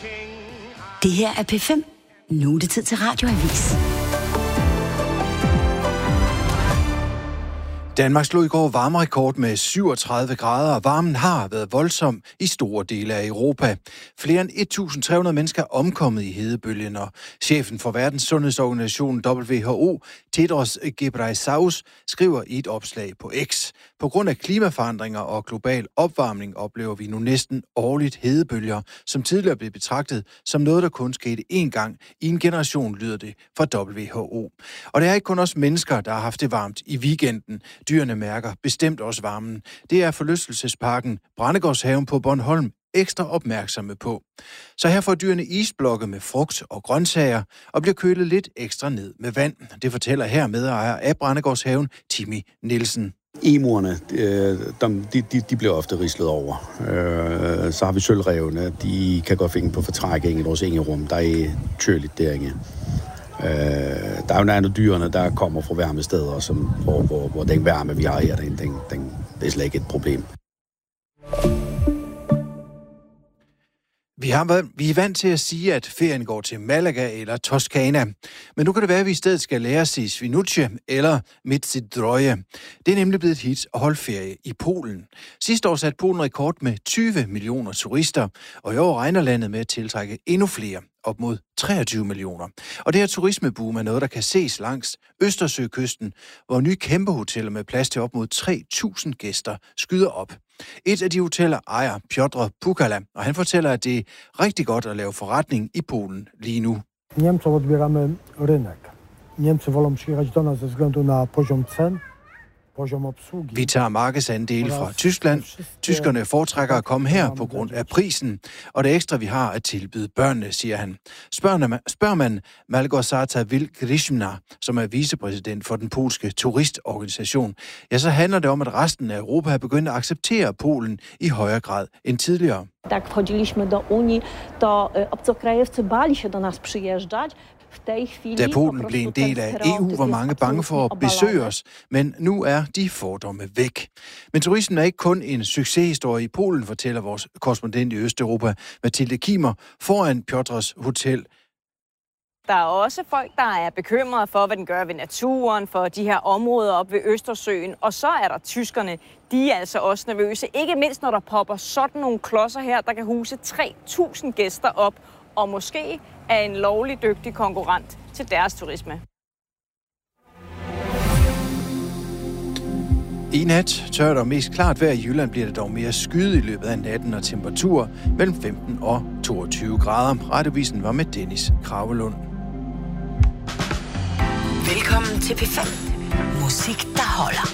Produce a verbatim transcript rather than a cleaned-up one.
Det her er P fem. Nu er det tid til Radioavis. Danmark slog i går varmerekord med syvogtredive grader, og varmen har været voldsom i store dele af Europa. Flere end et tusind tre hundrede mennesker er omkommet i hedebølgen, og chefen for Verdens Sundhedsorganisation W H O, Tedros Ghebreyesus, skriver i et opslag på X. På grund af klimaforandringer og global opvarmning oplever vi nu næsten årligt hedebølger, som tidligere blev betragtet som noget, der kun skete én gang i en generation, lyder det fra W H O. Og det er ikke kun os mennesker, der har haft det varmt i weekenden. Dyrene mærker bestemt også varmen. Det er forlystelsesparken Brændegårdshaven på Bornholm ekstra opmærksomme på. Så her får dyrene isblokke med frugt og grøntsager og bliver kølet lidt ekstra ned med vand. Det fortæller her medejer af Brændegårdshaven, Timmy Nielsen. Emuerne, de, de, de bliver ofte rislet over. Så har vi sølvrevne, de kan godt finde på fortrækking i vores engerum. Der er tørligt derinde. Uh, der er jo nogle dyrene, der kommer fra varme steder, som, hvor, hvor, hvor den varme, vi har her, den, den, den, det er slet ikke et problem. Vi, har, vi er vant til at sige, at ferien går til Malaga eller Toskana. Men nu kan det være, at vi i stedet skal lære at sige Świnoujście eller Międzyzdroje. Det er nemlig blevet et hit at holde ferie i Polen. Sidste år satte Polen rekord med tyve millioner turister, og i år regner landet med at tiltrække endnu flere, op mod treogtyve millioner. Og det her turismeboom er noget, der kan ses langs Østersøkysten, hvor nye kæmpehoteller med plads til op mod tre tusind gæster skyder op. Et af de hoteller ejer Piotr Pukala, og han fortæller, at det er rigtig godt at lave forretning i Polen lige nu. Niemcom odbieramy rynek. Niemcy wolą przyjechać do nas ze względu na poziom cen. Vi tager markedsandele fra Tyskland. Tyskerne foretrækker at komme her på grund af prisen, og det ekstra, vi har at tilbyde børnene, siger han. Spørger man Małgorzata Wilk-Grishmna, som er vicepræsident for den polske turistorganisation, ja, så handler det om, at resten af Europa har begyndt at acceptere Polen i højere grad end tidligere. Tak wchodziliśmy do Unii, to obcokrajowcy bali się do nas przyjeżdżać. Da Polen blev en del af E U, var mange bange for at besøge os, men nu er de fordomme væk. Men turismen er ikke kun en succeshistorie i Polen, fortæller vores korrespondent i Østeuropa, Mathilde Kimer, foran Piotrs Hotel. Der er også folk, der er bekymrede for, hvad den gør ved naturen, for de her områder op ved Østersøen. Og så er der tyskerne. De er altså også nervøse. Ikke mindst, når der popper sådan nogle klodser her, der kan huse tre tusind gæster op. Og måske er en lovlig dygtig konkurrent til deres turisme. I nat tørt og mest klart vejr i Jylland bliver det dog mere skyet i løbet af natten, og temperaturer mellem femten og toogtyve grader. Radioavisen var med Dennis Kravelund. Velkommen til P fem. Musik, der holder.